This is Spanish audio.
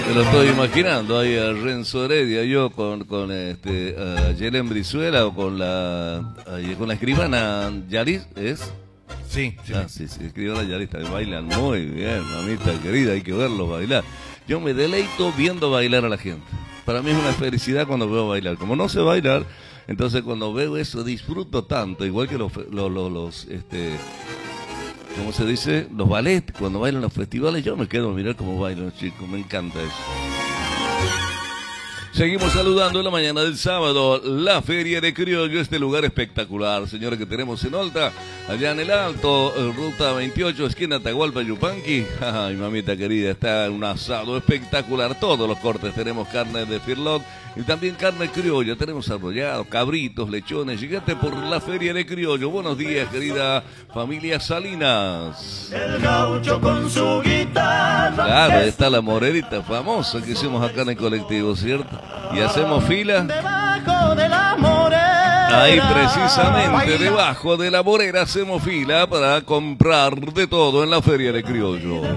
Me lo estoy imaginando ahí a Renzo Heredia, yo con a Yelén Brizuela o con la escribana Yaris, ¿es? Sí, sí. Sí, escribana Yaris, bailan muy bien, mamita querida, hay que verlos bailar. Yo me deleito viendo bailar a la gente. Para mí es una felicidad cuando veo bailar. Como no sé bailar, entonces cuando veo eso disfruto tanto, igual que ¿cómo se dice? Los ballets, cuando bailan los festivales, yo me quedo a mirar cómo bailan los chicos, me encanta eso. Seguimos saludando en la mañana del sábado, la Feria de Criollo, este lugar espectacular, señores, que tenemos en Olta, allá en el Alto, ruta 28, esquina Atahualpa, Yupanqui. Ay, mamita querida, está un asado espectacular, todos los cortes, tenemos carne de firlot y también carne criolla, tenemos arrollado, cabritos, lechones, llegate por la Feria de Criollo. Buenos días, querida familia Salinas. El gaucho con su guitarra. Claro, está la morerita famosa que hicimos acá en el colectivo, ¿cierto? Y hacemos fila. Debajo de la morera. Ahí precisamente, debajo de la morera, hacemos fila para comprar de todo en la Feria de Criollo.